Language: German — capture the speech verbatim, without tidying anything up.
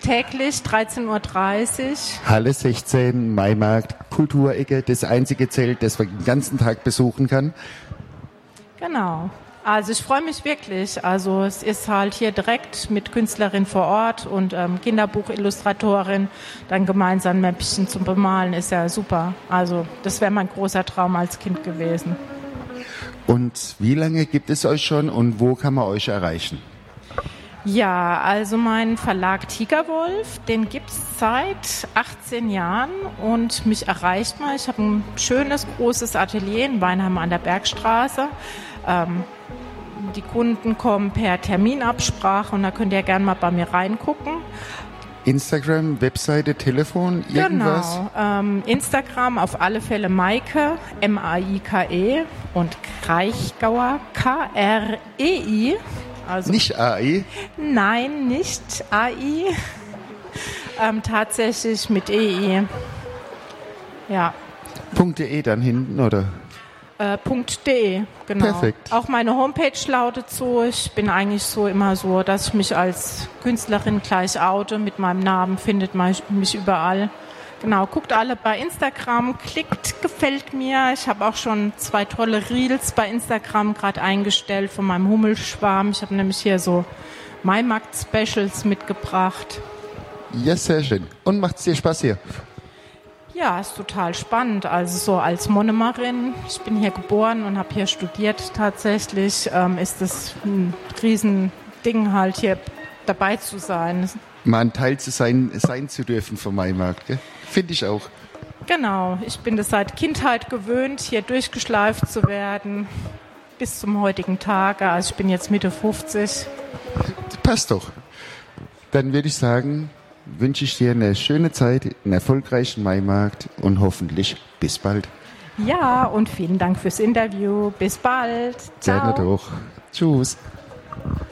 täglich dreizehn Uhr dreißig. Halle sechzehn, Maimarkt, Kulturecke, das einzige Zelt, das man den ganzen Tag besuchen kann. Genau. Also ich freue mich wirklich. Also es ist halt hier direkt mit Künstlerin vor Ort und ähm, Kinderbuchillustratorin, dann gemeinsam Mäppchen zum Bemalen, ist ja super. Also das wäre mein großer Traum als Kind gewesen. Und wie lange gibt es euch schon und wo kann man euch erreichen? Ja, also mein Verlag Tigerwolf, den gibt es seit achtzehn Jahren und mich erreicht mal. Ich habe ein schönes, großes Atelier in Weinheim an der Bergstraße. Ähm, die Kunden kommen per Terminabsprache und da könnt ihr gerne mal bei mir reingucken. Instagram, Webseite, Telefon, irgendwas? Genau, ähm, Instagram auf alle Fälle Maike, M A I K E und Kraichgauer, K R E I. Also, nicht A I? Nein, nicht A I. Ähm, tatsächlich mit E I. Ja. .de dann hinten, oder? Äh, .de, genau. Perfekt. Auch meine Homepage lautet so. Ich bin eigentlich so immer so, dass ich mich als Künstlerin gleich oute. Mit meinem Namen findet man mich überall. Genau, guckt alle bei Instagram, klickt, gefällt mir. Ich habe auch schon zwei tolle Reels bei Instagram gerade eingestellt von meinem Hummelschwarm. Ich habe nämlich hier so Maimarkt-Specials mitgebracht. Ja, sehr schön. Und macht es dir Spaß hier? Ja, ist total spannend. Also so als Monomarin, ich bin hier geboren und habe hier studiert tatsächlich, ähm, ist es ein Riesending halt hier dabei zu sein. Mal ein Teil zu sein, sein zu dürfen vom Maimarkt, gell? Finde ich auch. Genau, ich bin das seit Kindheit gewöhnt, hier durchgeschleift zu werden, bis zum heutigen Tag. Also ich bin jetzt Mitte fünfzig. Passt doch. Dann würde ich sagen, wünsche ich dir eine schöne Zeit, einen erfolgreichen Maimarkt und hoffentlich bis bald. Ja, und vielen Dank fürs Interview. Bis bald. Ciao. Gerne doch. Tschüss.